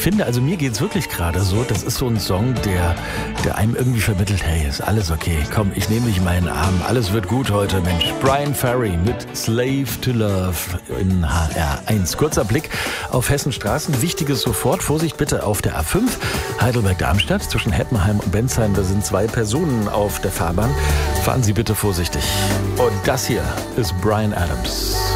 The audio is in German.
finde, also mir geht's wirklich gerade so, das ist so ein Song, der einem irgendwie vermittelt, hey, ist alles okay, komm, ich nehme dich in meinen Arm, alles wird gut heute, Mensch. Brian Ferry mit Slave to Love in HR1. Kurzer Blick auf Hessens Straßen, Wichtiges sofort, Vorsicht bitte auf der A5, Heidelberg-Darmstadt, zwischen Heppenheim und Bensheim, da sind 2 Personen auf der Fahrbahn. Fahren Sie bitte vorsichtig. Und das hier ist Bryan Adams.